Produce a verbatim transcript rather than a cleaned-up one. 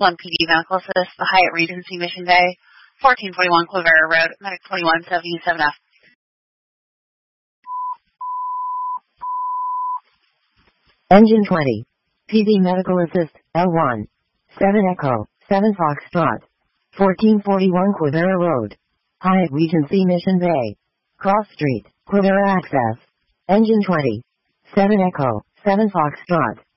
one P D Medical Assist, the Hyatt Regency Mission Bay, fourteen forty-one Quivera Road, Medic twenty-one seventy-seven F. Engine twenty. P D Medical Assist, L one. seven Echo, seven Foxtrot. fourteen forty-one Quivera Road. Hyatt Regency Mission Bay. Cross Street, Quivera Access. Engine twenty. seven Echo, seven Foxtrot.